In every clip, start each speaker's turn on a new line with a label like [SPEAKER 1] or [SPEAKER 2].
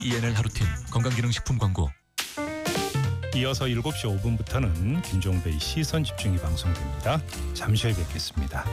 [SPEAKER 1] ENL 하루틴 건강기능식품 광고.
[SPEAKER 2] 이어서 7시 5분부터는 김종배의 시선집중이 방송됩니다. 잠시 후에 뵙겠습니다.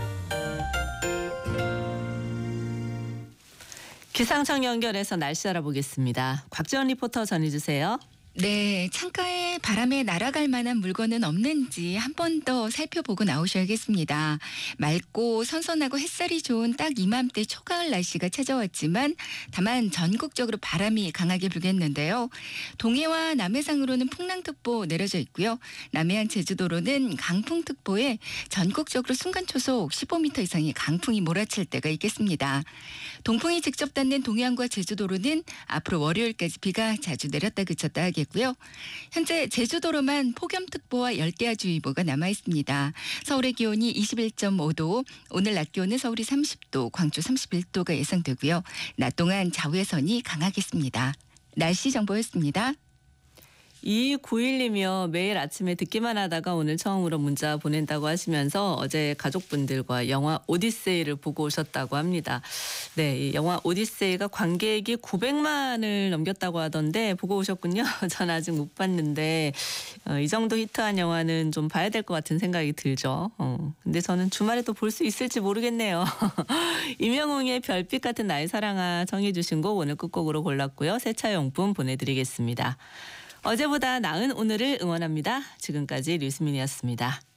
[SPEAKER 3] 기상청 연결해서 날씨 알아보겠습니다. 곽지원 리포터 전해주세요.
[SPEAKER 4] 네, 창가에 바람에 날아갈 만한 물건은 없는지 한 번 더 살펴보고 나오셔야겠습니다. 맑고 선선하고 햇살이 좋은 딱 이맘때 초가을 날씨가 찾아왔지만 다만 전국적으로 바람이 강하게 불겠는데요. 동해와 남해상으로는 풍랑특보 내려져 있고요. 남해안 제주도로는 강풍특보에 전국적으로 순간초속 15m 이상의 강풍이 몰아칠 때가 있겠습니다. 동풍이 직접 닿는 동해안과 제주도로는 앞으로 월요일까지 비가 자주 내렸다 그쳤다 하겠고요. 현재 제주도로만 폭염특보와 열대야주의보가 남아 있습니다. 서울의 기온이 21.5도, 오늘 낮 기온은 서울이 30도, 광주 31도가 예상되고요. 낮 동안 자외선이 강하겠습니다. 날씨 정보였습니다.
[SPEAKER 3] 2291님이요. 매일 아침에 듣기만 하다가 오늘 처음으로 문자 보낸다고 하시면서 어제 가족분들과 영화 오디세이를 보고 오셨다고 합니다. 네, 이 영화 오디세이가 관객이 900만을 넘겼다고 하던데 보고 오셨군요. 전 아직 못 봤는데 이 정도 히트한 영화는 좀 봐야 될 것 같은 생각이 들죠. 근데 저는 주말에 또 볼 수 있을지 모르겠네요. 임영웅의 별빛 같은 나의 사랑아 정해 주신 곡 오늘 끝곡으로 골랐고요. 세차용품 보내드리겠습니다. 어제보다 나은 오늘을 응원합니다. 지금까지 류수민이었습니다.